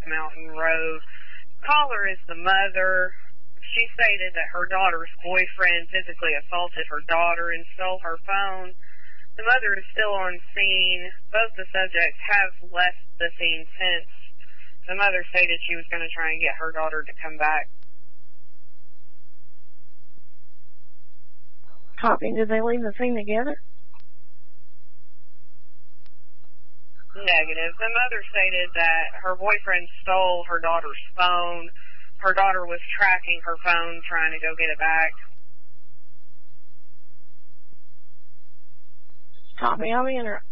Mountain Road. Caller is the mother. She stated that her daughter's boyfriend physically assaulted her daughter and stole her phone. The mother is still on scene. Both the subjects have left the scene since. The mother stated she was going to try and get her daughter to come back. Copy. Did they leave the scene together? Negative. The mother stated that her boyfriend stole her daughter's phone. Her daughter was tracking her phone, trying to go get it back. Copy. I'll be